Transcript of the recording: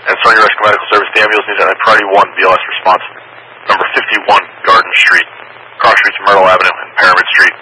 and Sonia Rescue Medical Service, the ambulance needs a priority 1 BLS response. Number 51 Garden Street, cross streets Myrtle Avenue and Pyramid Street.